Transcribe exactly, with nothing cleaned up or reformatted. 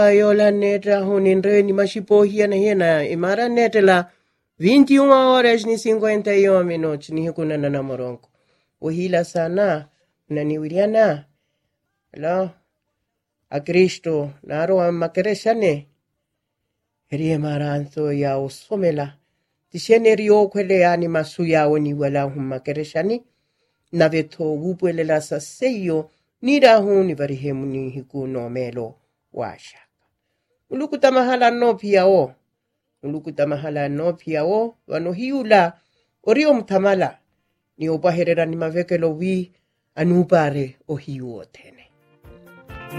Yola neta huninre ni mashipohia na hiena imara netela veintiuna horas ni cinquenta y un minutos ni hikuna na namorongo. Uhila sana na niwiriana la a Cristo naro a makereshane rie maranzo ya osomela tishene rio kwele ani masuya oni wala hum makereshani na veto upwele la saseyo nira huni varihemu ni hikuno melo washa. Ulukuta mahala no pia o. Ulukuta mahala no pia o. Wano hiula. Orio mtamala. Ni opaherera ni mavekelo wi anupare o hiu o tene.